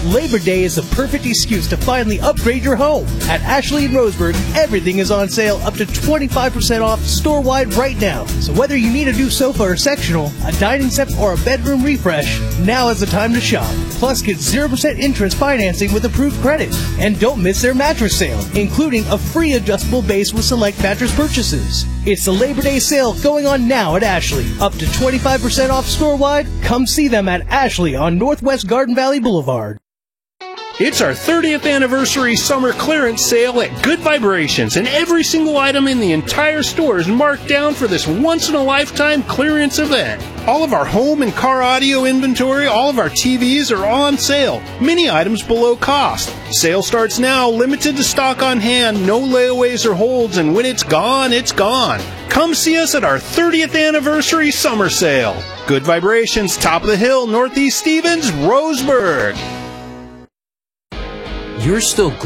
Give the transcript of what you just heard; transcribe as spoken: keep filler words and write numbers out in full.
Labor Day is the perfect excuse to finally upgrade your home. At Ashley and Roseburg, everything is on sale up to twenty-five percent off store-wide right now. So whether you need a new sofa or sectional, a dining set, or a bedroom refresh, now is the time to shop. Plus, get zero percent interest financing with approved credit. And don't miss their mattress sale, including a free adjustable base with select mattress purchases. It's the Labor Day sale going on now at Ashley. Up to twenty-five percent off store-wide. Come see them at Ashley on Northwest Garden Valley Boulevard. It's our thirtieth anniversary summer clearance sale at Good Vibrations, and every single item in the entire store is marked down for this once-in-a-lifetime clearance event. All of our home and car audio inventory, all of our T Vs are on sale. Many items below cost. Sale starts now, limited to stock on hand, no layaways or holds, and when it's gone, it's gone. Come see us at our thirtieth anniversary summer sale. Good Vibrations, top of the hill, Northeast Stevens, Roseburg. You're still